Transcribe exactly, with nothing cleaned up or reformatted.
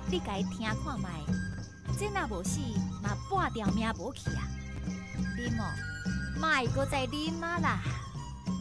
你家听看卖，这若无死，嘛半条命无去啊！啉哦，莫搁再啉啊啦！